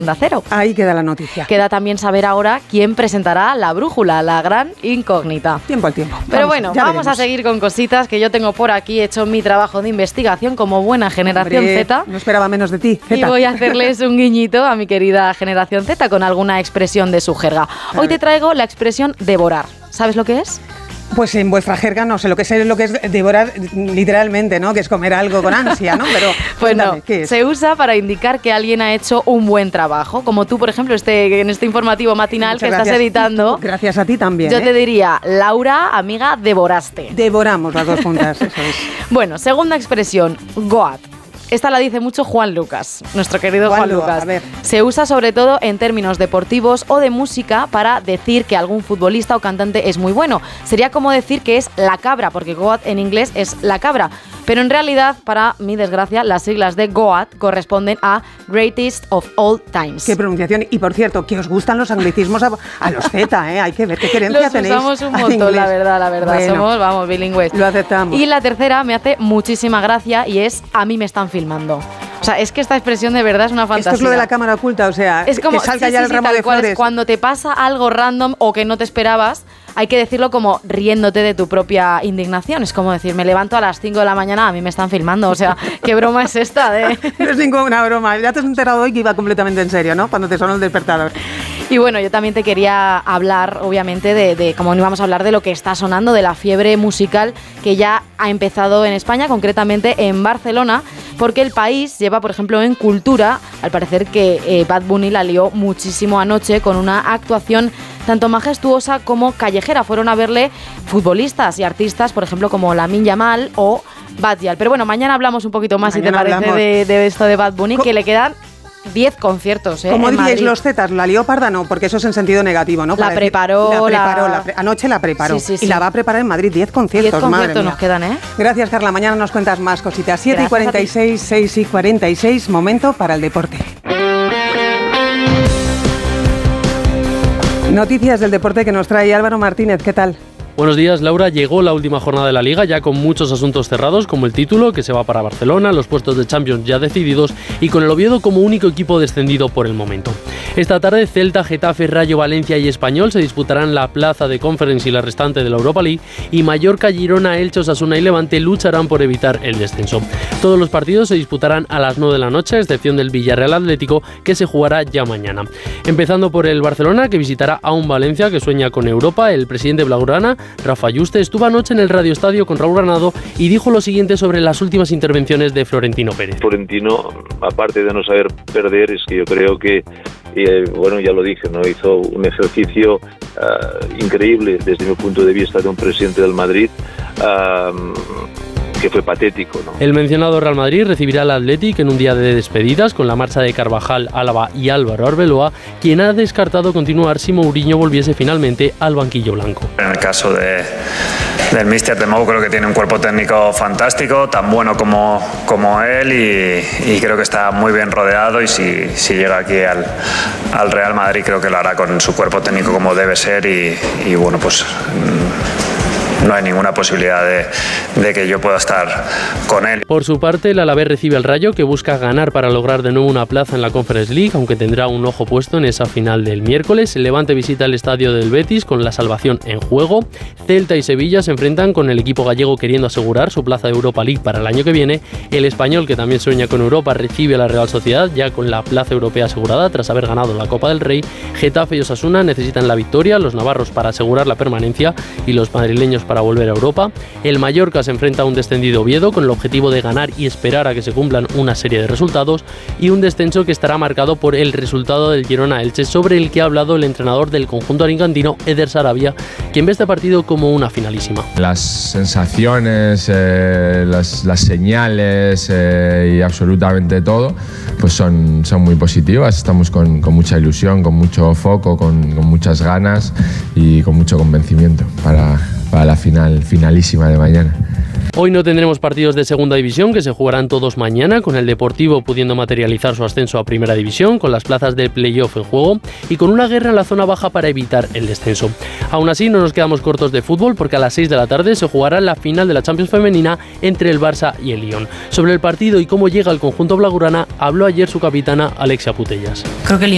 Onda Cero. Ahí queda la noticia. Queda también saber ahora quién presentará la brújula, la gran incógnita. Tiempo al tiempo. Pero bueno, vamos a seguir con cositas que yo tengo por aquí. He hecho mi trabajo de investigación como buena generación Z. No esperaba menos de ti, Z. Y voy a hacerles un guiñito a mi querida generación Z con alguna expresión de su jerga. Hoy te traigo la expresión devorar. ¿Sabes lo que es? Pues en vuestra jerga no sé lo que es devorar literalmente, ¿no? Que es comer algo con ansia, ¿no? Pero pues cuéntame, no, ¿qué es? Se usa para indicar que alguien ha hecho un buen trabajo. Como tú, por ejemplo, en este informativo matinal Muchas que gracias. estás editando. Gracias a ti también. Yo te diría, Laura, amiga, devoraste. Devoramos las dos juntas, eso es. Bueno, segunda expresión, goat. Esta la dice mucho Juan Lucas, nuestro querido Juan Lucas. A ver. Se usa sobre todo en términos deportivos o de música para decir que algún futbolista o cantante es muy bueno. Sería como decir que es la cabra, porque goat en inglés es la cabra. Pero en realidad, para mi desgracia, las siglas de GOAT corresponden a Greatest of All Times. Qué pronunciación. Y por cierto, que os gustan los anglicismos a los Z, ¿eh? Hay que ver qué querencia tenéis. Los usamos un montón, la verdad. Bueno, somos, vamos, bilingües. Lo aceptamos. Y la tercera me hace muchísima gracia y es a mí me están filmando. O sea, es que esta expresión de verdad es una fantasía. Esto es lo de la cámara oculta, o sea, es como, que salga ya el ramo de flores. Cuando te pasa algo random o que no te esperabas, hay que decirlo como riéndote de tu propia indignación. Es como decir, me levanto a las 5 de la mañana, a mí me están filmando. O sea, ¿qué broma es esta? No es ninguna broma. Ya te has enterado hoy que iba completamente en serio, ¿no? Cuando te sonó el despertador. Y bueno, yo también te quería hablar, obviamente, de como íbamos a hablar de lo que está sonando, de la fiebre musical que ya ha empezado en España, concretamente en Barcelona, porque el país lleva, por ejemplo, en cultura, al parecer que Bad Bunny la lió muchísimo anoche con una actuación tanto majestuosa como callejera. Fueron a verle futbolistas y artistas, por ejemplo, como Lamine Yamal o Baddial. Pero bueno, mañana hablamos un poquito más, mañana, si te parece, de esto de Bad Bunny, que le quedan 10 conciertos, ¿Cómo diríais los Zetas? ¿La lió parda? No, porque eso es en sentido negativo, ¿no? La preparó. Anoche la preparó. Sí. Y la va a preparar en Madrid. 10 conciertos, 10 conciertos nos quedan, ¿eh? Gracias, Carla. Mañana nos cuentas más cositas. 7:46, 6:46. Momento para el deporte. Noticias del deporte que nos trae Álvaro Martínez. ¿Qué tal? Buenos días, Laura. Llegó la última jornada de la Liga ya con muchos asuntos cerrados, como el título, que se va para Barcelona, los puestos de Champions ya decididos y con el Oviedo como único equipo descendido por el momento. Esta tarde, Celta, Getafe, Rayo, Valencia y Español se disputarán la plaza de Conference y la restante de la Europa League, y Mallorca, Girona, Elche, Osasuna y Levante lucharán por evitar el descenso. Todos los partidos se disputarán a las 9 de la noche, a excepción del Villarreal Atlético, que se jugará ya mañana. Empezando por el Barcelona, que visitará a un Valencia que sueña con Europa. El presidente blaugrana, Rafa Yuste, estuvo anoche en el Radio Estadio con Raúl Granado y dijo lo siguiente sobre las últimas intervenciones de Florentino Pérez. Florentino, aparte de no saber perder, es que yo creo que, bueno, ya lo dije, ¿no? Hizo un ejercicio increíble desde mi punto de vista de un presidente del Madrid, que fue patético, ¿no? El mencionado Real Madrid recibirá al Athletic en un día de despedidas con la marcha de Carvajal, Álava y Álvaro Arbeloa, quien ha descartado continuar si Mourinho volviese finalmente al banquillo blanco. En el caso del míster de Mou, creo que tiene un cuerpo técnico fantástico, tan bueno como él, y creo que está muy bien rodeado, y si llega aquí al Real Madrid creo que lo hará con su cuerpo técnico como debe ser, y bueno, pues no hay ninguna posibilidad de que yo pueda estar con él. Por su parte, el Alavés recibe al Rayo, que busca ganar para lograr de nuevo una plaza en la Conference League, aunque tendrá un ojo puesto en esa final del miércoles. El Levante visita el estadio del Betis con la salvación en juego. Celta y Sevilla se enfrentan con el equipo gallego queriendo asegurar su plaza de Europa League para el año que viene. El Español, que también sueña con Europa, recibe a la Real Sociedad ya con la plaza europea asegurada tras haber ganado la Copa del Rey. Getafe y Osasuna necesitan la victoria, los navarros para asegurar la permanencia y los madrileños para volver a Europa. El Mallorca se enfrenta a un descendido Oviedo con el objetivo de ganar y esperar a que se cumplan una serie de resultados, y un descenso que estará marcado por el resultado del Girona-Elche, sobre el que ha hablado el entrenador del conjunto arigandino, Eder Sarabia, quien ve este partido como una finalísima. Las sensaciones, las señales y absolutamente todo pues son muy positivas. Estamos con mucha ilusión, con mucho foco, con muchas ganas y con mucho convencimiento para la finalísima de mañana. Hoy no tendremos partidos de segunda división, que se jugarán todos mañana, con el Deportivo pudiendo materializar su ascenso a primera división, con las plazas del playoff en juego y con una guerra en la zona baja para evitar el descenso. Aún así, no nos quedamos cortos de fútbol, porque a las 6 de la tarde se jugará la final de la Champions femenina entre el Barça y el Lyon. Sobre el partido y cómo llega el conjunto blaugrana habló ayer su capitana Alexia Putellas. Creo que el Lyon